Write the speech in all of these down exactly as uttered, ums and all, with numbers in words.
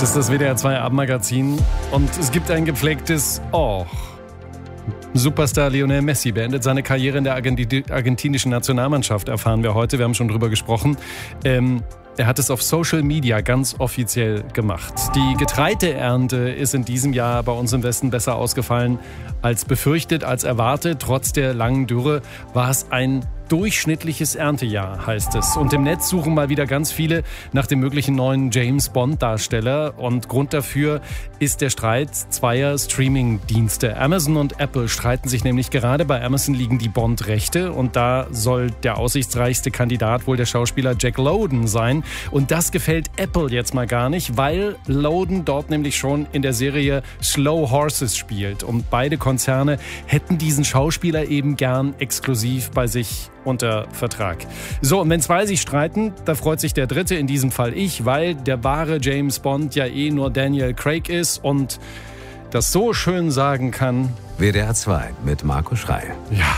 Das ist das W D R zwei Abendmagazin und es gibt ein gepflegtes Oh. Superstar Lionel Messi beendet seine Karriere in der Argenti- argentinischen Nationalmannschaft, erfahren wir heute. Wir haben schon drüber gesprochen. Ähm, er hat es auf Social Media ganz offiziell gemacht. Die Getreideernte ist in diesem Jahr bei uns im Westen besser ausgefallen als befürchtet, als erwartet. Trotz der langen Dürre war es ein durchschnittliches Erntejahr, heißt es. Und im Netz suchen mal wieder ganz viele nach dem möglichen neuen James-Bond-Darsteller. Und Grund dafür ist der Streit zweier Streaming-Dienste. Amazon und Apple streiten sich nämlich gerade. Bei Amazon liegen die Bond-Rechte. Und da soll der aussichtsreichste Kandidat wohl der Schauspieler Jack Lowden sein. Und das gefällt Apple jetzt mal gar nicht, weil Lowden dort nämlich schon in der Serie Slow Horses spielt. Und beide Konzerne hätten diesen Schauspieler eben gern exklusiv bei sich unter Vertrag. So, und wenn zwei sich streiten, da freut sich der Dritte, in diesem Fall ich, weil der wahre James Bond ja eh nur Daniel Craig ist und das so schön sagen kann. W D R zwei mit Marco Schreil. Ja.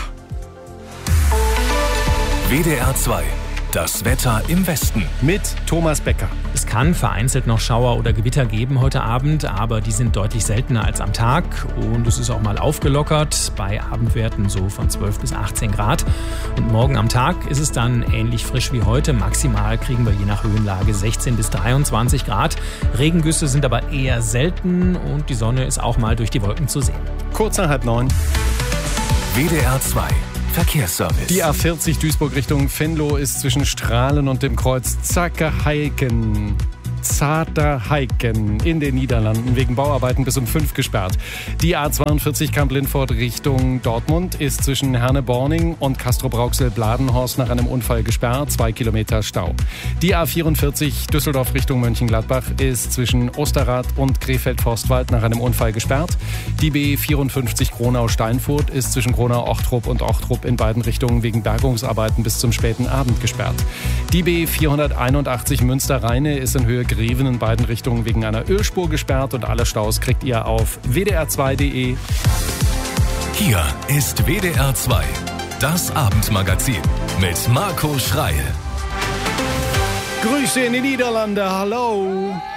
W D R zwei. Das Wetter im Westen. Mit Thomas Becker. Es kann vereinzelt noch Schauer oder Gewitter geben heute Abend, aber die sind deutlich seltener als am Tag. Und es ist auch mal aufgelockert bei Abendwerten so von zwölf bis achtzehn Grad. Und morgen am Tag ist es dann ähnlich frisch wie heute. Maximal kriegen wir je nach Höhenlage sechzehn bis dreiundzwanzig Grad. Regengüsse sind aber eher selten und die Sonne ist auch mal durch die Wolken zu sehen. Kurz nach halb neun. W D R zwei. Verkehrsservice. Die A vierzig Duisburg Richtung Venlo ist zwischen Strahlen und dem Kreuz Zackerheiken. Zaterheiken in den Niederlanden wegen Bauarbeiten bis um fünf gesperrt. Die A zweiundvierzig Kamp-Lindfort Richtung Dortmund ist zwischen Herne-Borning und Castrop-Rauxel-Bladenhorst nach einem Unfall gesperrt. Zwei Kilometer Stau. Die A vierundvierzig Düsseldorf Richtung Mönchengladbach ist zwischen Osterrad und Krefeld-Forstwald nach einem Unfall gesperrt. Die B vierundfünfzig Kronau-Steinfurt ist zwischen Kronau-Ochtrup und Ochtrup in beiden Richtungen wegen Bergungsarbeiten bis zum späten Abend gesperrt. Die B vierhunderteinundachtzig Münster-Rheine ist in Höhe Greven in beiden Richtungen wegen einer Ölspur gesperrt und alle Staus kriegt ihr auf w d r zwei punkt d e. Hier ist W D R zwei, das Abendmagazin mit Marco Schreil. Grüße in die Niederlande, hallo!